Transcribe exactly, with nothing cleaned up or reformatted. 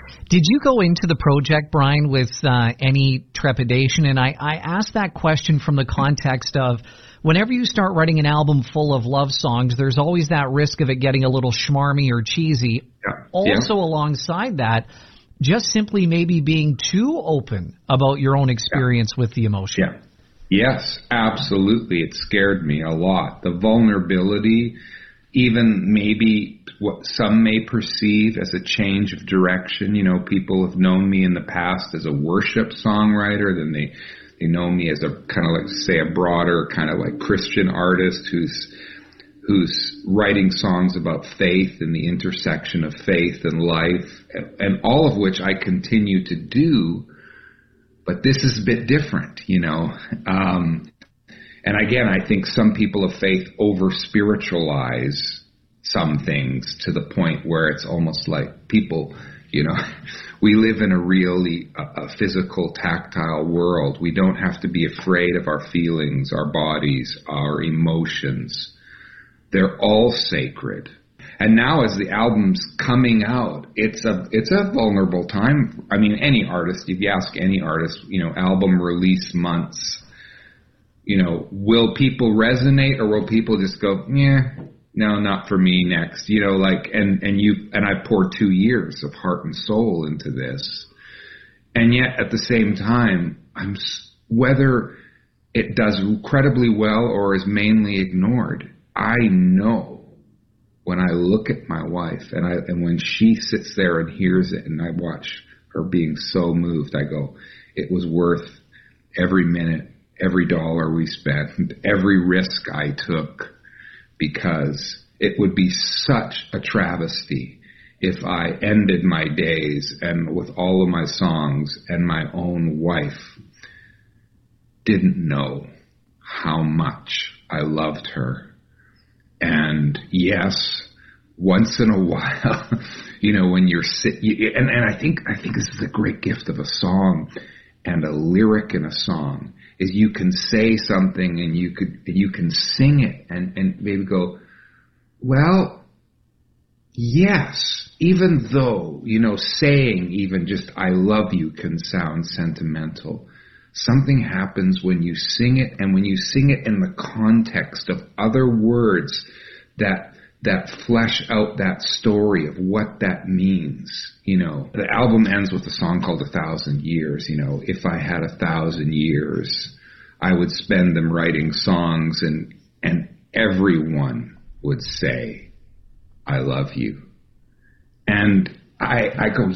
Did you go into the project, Brian, with uh, any trepidation? And I, I asked that question from the context of whenever you start writing an album full of love songs, there's always that risk of it getting a little schmarmy or cheesy. Yeah. Also, yeah. alongside that, just simply maybe being too open about your own experience yeah. with the emotion. Yeah. Yes, absolutely. It scared me a lot. The vulnerability, even maybe what some may perceive as a change of direction. You know, people have known me in the past as a worship songwriter, then they, they know me as a kind of like, say, a broader kind of like Christian artist who's who's writing songs about faith and the intersection of faith and life, and, and all of which I continue to do. But this is a bit different, you know. Um, and again, I think some people of faith over-spiritualize some things to the point where it's almost like people, you know, we live in a really a, a physical, tactile world. We don't have to be afraid of our feelings, our bodies, our emotions. They're all sacred. And now as the album's coming out, it's a it's a vulnerable time. I mean, any artist, if you ask any artist, you know, album release months, you know, will people resonate or will people just go, yeah, no, not for me, next, you know, like, and, and you, and I poured two years of heart and soul into this. And yet at the same time, I'm, whether it does incredibly well or is mainly ignored, I know when I look at my wife and I, and when she sits there and hears it and I watch her being so moved, I go, it was worth every minute, every dollar we spent, every risk I took, because it would be such a travesty if I ended my days and with all of my songs and my own wife didn't know how much I loved her. And yes, once in a while, you know, when you're sit, you, and, and I think, I think this is a great gift of a song and a lyric in a song is you can say something and you could, you can sing it and, and maybe go, well, yes, even though, you know, saying even just I love you can sound sentimental. Something happens when you sing it, and when you sing it in the context of other words that that flesh out that story of what that means. You know, the album ends with a song called A Thousand Years. You know, if I had a thousand years, I would spend them writing songs, and and everyone would say, I love you. And I, I go,